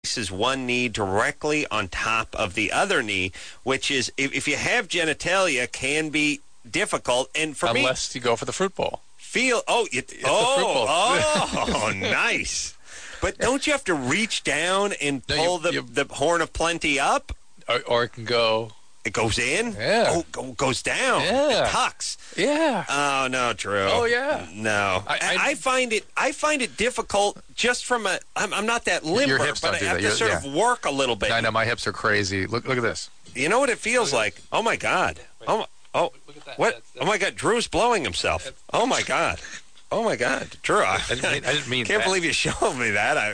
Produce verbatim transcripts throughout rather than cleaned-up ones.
places one knee directly on top of the other knee, which is, if, if you have genitalia, can be difficult. And for me, unless you go for the fruit bowl. Feel oh it, It's oh the fruit bowl. oh nice. But don't you have to reach down and No, pull you- the you- the horn of plenty up? Or, or it can go. It goes in. Yeah. Oh, go, goes down. Yeah. It tucks. Yeah. Oh no, Drew. Oh, yeah. No, I- I, I- I find it. I find it difficult just from a. I'm, I'm not that limber, Your hips but don't I do have that. to You're- sort yeah. of work a little bit. I know my hips are crazy. Look, look at this. You know what it feels like? Oh my God. Oh my. Oh. Look at that. What? That's- that's- Oh my God. Drew's blowing himself. Oh my God. Oh my God. Drew. I, I didn't mean, I didn't mean can't that. believe you showed me that. I.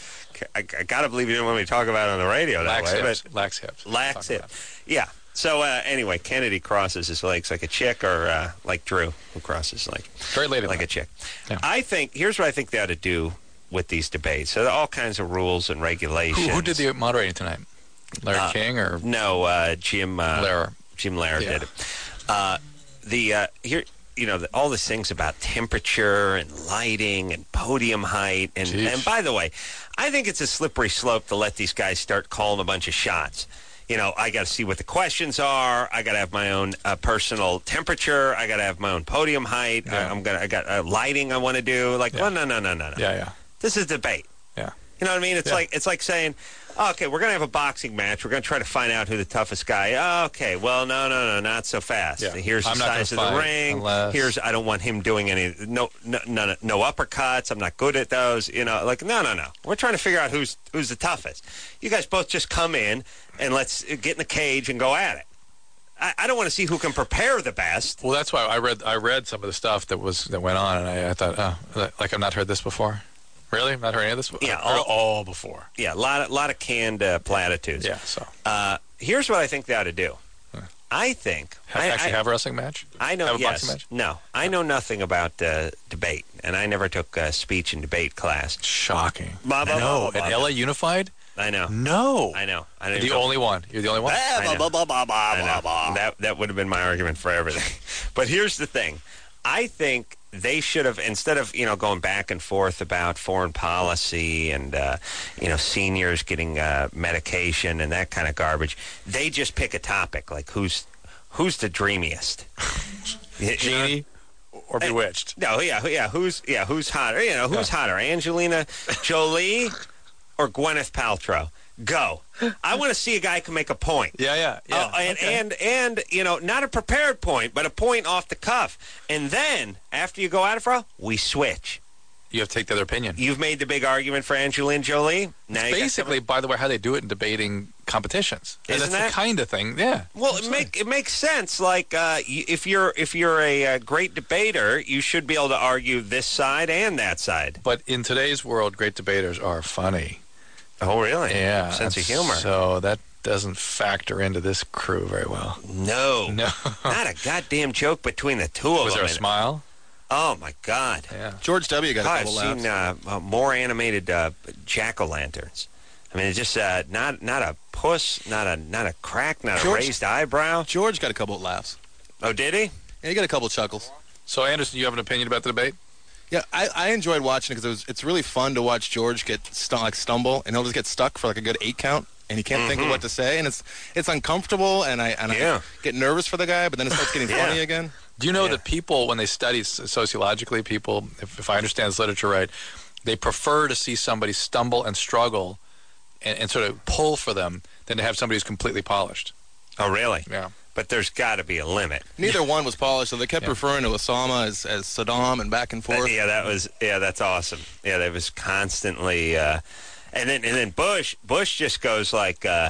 I, I gotta believe you didn't want me to talk about it on the radio that Lax way. hips. But Lax hips. lax Talk hip. Yeah. So uh, anyway, Kennedy crosses his legs like a chick, or uh, like Drew, who crosses his legs Very lady like a chick. Yeah. I think here's what I think they ought to do with these debates. So there are all kinds of rules and regulations. Who, who did the moderating tonight? Larry Uh, King or No, uh, Jim uh, Lehrer? Jim Lehrer Yeah. did it. Uh, the uh, here, you know, the, all these things about temperature and lighting and podium height, and Jeez. and by the way, I think it's a slippery slope to let these guys start calling a bunch of shots. You know, I got to see what the questions are. I got to have my own uh, personal temperature. I got to have my own podium height. Yeah. I, I'm gonna. I got uh, lighting. I want to do. Like, Yeah. well, no, no, no, no, no. Yeah, yeah. This is debate. Yeah. You know what I mean? It's Yeah. like it's like saying, oh, okay, we're gonna have a boxing match. We're gonna try to find out who the toughest guy. Oh, okay, well, no, no, no, not so fast. Yeah. Here's the I'm not size of gonna the fight ring. unless- Here's I don't want him doing any no no no no uppercuts. I'm not good at those. You know, like no, no, no. We're trying to figure out who's who's the toughest. You guys both just come in and let's get in the cage and go at it. I, I don't want to see who can prepare the best. Well, that's why I read I read some of the stuff that was that went on, and I, I thought, oh, like I've not heard this before. Really? I've not heard any of this before? Yeah, I've heard all- all before. Yeah, a lot of lot of canned uh, platitudes. Yeah, so. Uh, here's what I think they ought to do. Huh. I think Have, I, actually I, have a wrestling match? I know, Have a yes. boxing match? No, I know nothing about uh, debate, and I never took uh, speech and debate class. Shocking. Blah, blah, I know. blah, blah, At blah. L A Unified? I know. No. I know. I don't The even- only one. You're the only one? I know. Blah, blah, blah, blah, I blah, know. blah. That, that would have been my argument for everything. But here's the thing. I think they should have, instead of, you know, going back and forth about foreign policy and, uh, you know, seniors getting uh, medication and that kind of garbage, they just pick a topic, like who's who's the dreamiest? You know? Genie or Bewitched? No, yeah, yeah. Who's yeah? Who's hotter? You know, who's hotter? Angelina Jolie or Gwyneth Paltrow? Go. I want to see a guy can make a point. Yeah, yeah, yeah. Oh, and, okay. and and you know, not a prepared point, but a point off the cuff. And then after you go at it for a while, we switch. You have to take the other opinion. You've made the big argument for Angelina Jolie. Now you got Basically, by the way, how they do it in debating competitions. And Isn't that's that- the kind of thing, yeah. Well, it make it makes sense. Like uh, y- if you're if you're a, uh great debater, you should be able to argue this side and that side. But in today's world, great debaters are funny. Oh, really? Yeah. Sense of and humor. So that doesn't factor into this crew very well. No, No. not a goddamn joke between the two of Was them. there a And- smile? Oh my God! Yeah. George W. got a God, I've couple laughs. seen uh, uh, more animated uh, jack o' lanterns. I mean, it's just uh, not not a puss, not a not a crack, not George- a raised eyebrow. George got a couple of laughs. Oh, did he? Yeah, he got a couple of chuckles. So, Anderson, you have an opinion about the debate? Yeah, I, I enjoyed watching it because it was it's really fun to watch George get stu- like stumble, and he'll just get stuck for like a good eight count, and he can't think of what to say, and it's it's uncomfortable, and I and Yeah. I get nervous for the guy, but then it starts getting Yeah. funny again. Do you know Yeah. that people, when they study s- sociologically, people, if, if I understand this literature right, they prefer to see somebody stumble and struggle and, and sort of pull for them than to have somebody who's completely polished. Oh, really? Yeah. But there's got to be a limit. Neither one was polished, so they kept Yeah. referring to Osama as, as Saddam and back and Uh, forth. yeah, that was yeah, that's awesome. Yeah, that was constantly, uh, and then and then Bush Bush just goes like, uh,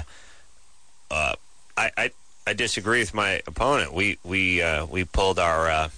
uh, I, I I disagree with my opponent. We we uh, we pulled our. Uh,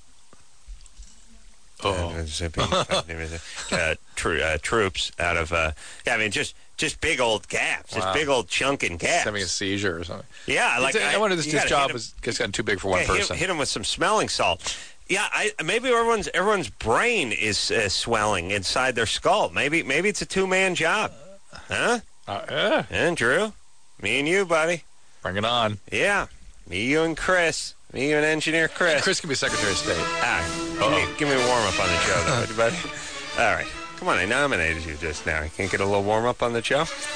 Oh. uh, tro- uh, troops out of uh, yeah, I mean just just big old gaps, just Wow. big old chunking gaps. Having a seizure or something. Yeah, like I, I wonder if you this, gotta this job hit him- has has gotten too big for one yeah, hit, person. hit him with some smelling salt. Yeah, I, maybe everyone's everyone's brain is uh, swelling inside their skull. Maybe maybe it's a two man job, huh? Uh, yeah. And Drew, me and you, buddy. Bring it on. Yeah, me, you, and Chris. Me, you, and Engineer Chris. Chris can be Secretary of State. All right, give me, give me a warm up on the show, though, buddy. All right, come on, I nominated you just now. I can't get a little warm up on the show.